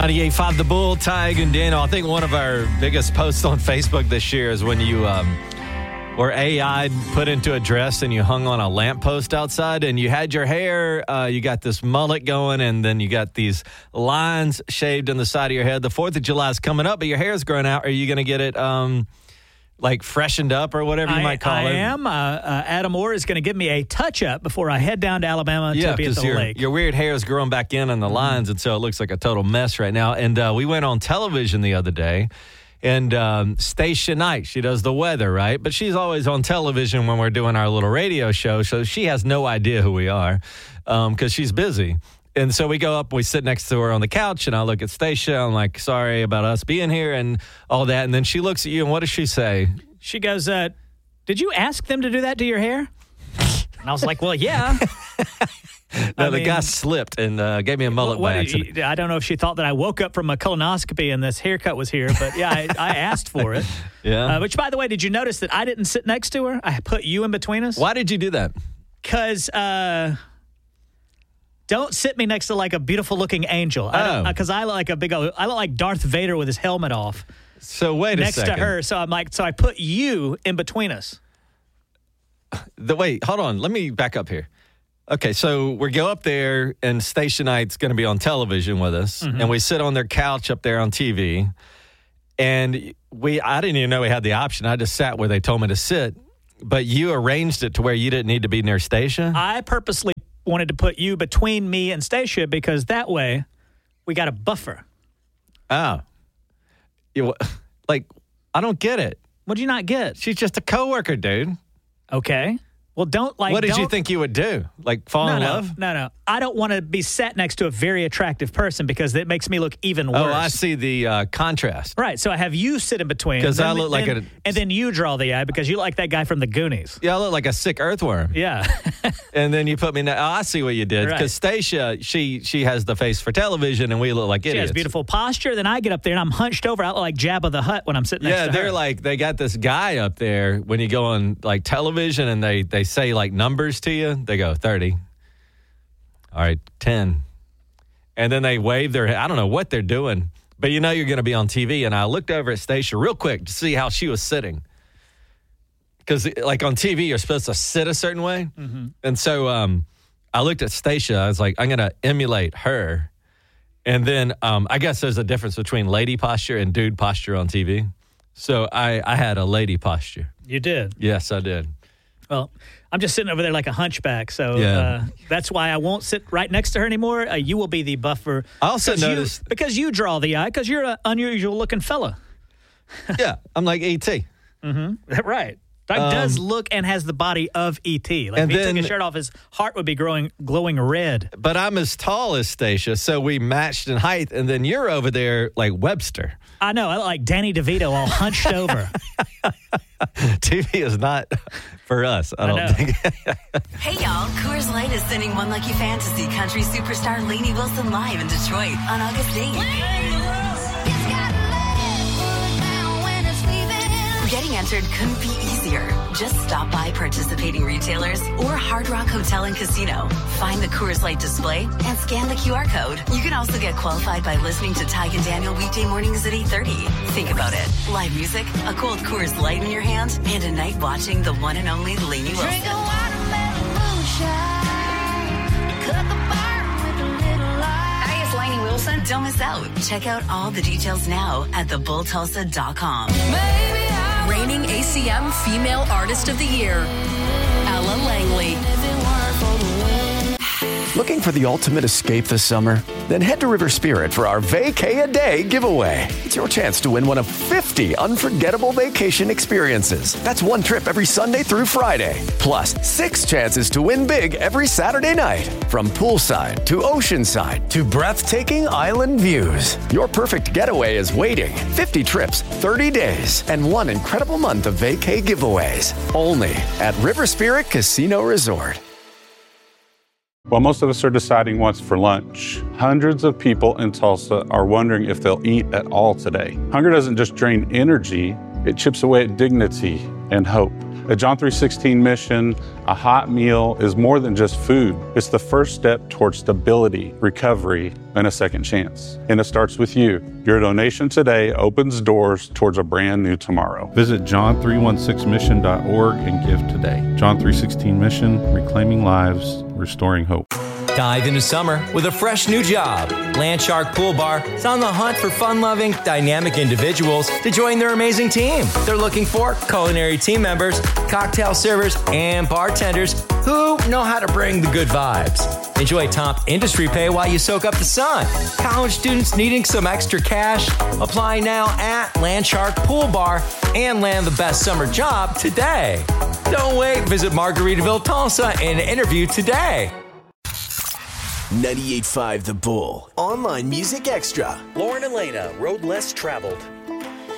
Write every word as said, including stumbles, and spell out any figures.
ninety-eight point five The Bull, Tig and Daniel. I think one of our biggest posts on Facebook this year is when you um, were A I put into a dress and you hung on a lamppost outside and you had your hair, uh, you got this mullet going, and then you got these lines shaved in the side of your head. The fourth of July is coming up, but your hair is growing out. Are you going to get it um, like freshened up or whatever you I, might call I it? I am. Uh, uh, Adam Orr is going to give me a touch-up before I head down to Alabama yeah, to be at the your, lake. Your weird hair is growing back in on the mm-hmm. lines, and so it looks like a total mess right now. And uh, we went on television the other day, and um, Stacia Knight, she does the weather, right? But she's always on television when we're doing our little radio show, so she has no idea who we are because um, she's busy. And so we go up, we sit next to her on the couch, and I look at Stacia. I'm like, sorry about us being here and all that. And then she looks at you, and what does she say? She goes, uh, did you ask them to do that to your hair? And I was like, well, yeah. No, I the mean, guy slipped and uh, gave me a mullet what, by accident. I don't know if she thought that I woke up from a colonoscopy and this haircut was here, but yeah, I, I asked for it. Yeah. Uh, which, by the way, did you notice that I didn't sit next to her? I put you in between us. Why did you do that? Because uh, don't sit me next to like a beautiful looking angel. Oh. Because I, I look like a big old, I look like Darth Vader with his helmet off. So wait a next second. to her. So I'm like, so I put you in between us. The wait, hold on. Let me back up here. Okay, so we go up there, and Stacia Knight's going to be on television with us, mm-hmm. and we sit on their couch up there on T V, and we I didn't even know we had the option. I just sat where they told me to sit, but you arranged it to where you didn't need to be near Stacia? I purposely wanted to put you between me and Stacia because that way we got a buffer. Oh. You, like, I don't get it. What did you not get? She's just a coworker, dude. Okay. Well, don't like. What did don't, you think you would do? Like fall no, in no, love? No, no. I don't want to be sat next to a very attractive person because it makes me look even worse. Oh, I see the uh, contrast. Right. So I have you sit in between. Because I look then, like a. And then you draw the eye because you look like that guy from the Goonies. Yeah, I look like a sick earthworm. Yeah. And then you put me. Now, oh, I see what you did. Because right. Stacia, she she has the face for television, and we look like idiots. She has beautiful posture. Then I get up there and I'm hunched over. I look like Jabba the Hutt when I'm sitting next yeah, to her. Yeah, they're like they got this guy up there when you go on like television and they they say like numbers to you. They go thirty. All right, ten. And then they wave their I don't know what they're doing, but you know you're going to be on T V. And I looked over at Stacia real quick to see how she was sitting. Because like on T V, you're supposed to sit a certain way. Mm-hmm. And so um, I looked at Stacia. I was like, I'm going to emulate her. And then um, I guess there's a difference between lady posture and dude posture on T V. So I, I had a lady posture. You did? Yes, I did. Well, I'm just sitting over there like a hunchback, so yeah. uh, that's why I won't sit right next to her anymore. Uh, you will be the buffer. I also noticed... You, because you draw the eye, because you're an unusual-looking fella. Yeah, I'm like E T Mm-hmm. Right. Doug um, does look and has the body of E T Like, if he then, took his shirt off, his heart would be growing, glowing red. But I'm as tall as Stacia, so we matched in height, and then you're over there like Webster. I know. I look like Danny DeVito all hunched over. T V is not for us, I, I don't know. think. Hey, y'all. Coors Light is sending one lucky fan to see country superstar Lainey Wilson live in Detroit on August eighth. Getting entered couldn't be easier. Just stop by participating retailers or Hard Rock Hotel and Casino. Find the Coors Light display and scan the Q R code. You can also get qualified by listening to Tig and Daniel weekday mornings at eight thirty. Think about it. Live music, a cold Coors Light in your hand, and a night watching the one and only Lainey Wilson. Drink a watermelon moonshine. Cut the bar with a little light. Hi, it's Lainey Wilson. Don't miss out. Check out all the details now at the bull tulsa dot com. Maybe Reigning A C M Female Artist of the Year, Ella Langley. Looking for the ultimate escape this summer? Then head to River Spirit for our Vacay-A-Day giveaway. It's your chance to win one of fifty unforgettable vacation experiences. That's one trip every Sunday through Friday. Plus, six chances to win big every Saturday night. From poolside to oceanside to breathtaking island views. Your perfect getaway is waiting. fifty trips, thirty days, and one incredible month of vacay giveaways. Only at River Spirit Casino Resort. While most of us are deciding what's for lunch, hundreds of people in Tulsa are wondering if they'll eat at all today. Hunger doesn't just drain energy, it chips away at dignity and hope. At John three sixteen Mission, a hot meal is more than just food. It's the first step towards stability, recovery, and a second chance. And it starts with you. Your donation today opens doors towards a brand new tomorrow. Visit john three sixteen mission dot org and give today. John three sixteen Mission, reclaiming lives, restoring hope. Dive into summer with a fresh new job. Landshark Pool Bar is on the hunt for fun-loving, dynamic individuals to join their amazing team. They're looking for culinary team members, cocktail servers, and bartenders who know how to bring the good vibes. Enjoy top industry pay while you soak up the sun. College students needing some extra cash? Apply now at Landshark Pool Bar and land the best summer job today. Don't wait. Visit Margaritaville, Tulsa and interview today. ninety-eight point five The Bull. Online Music Extra. Lauren Elena, Road Less Traveled.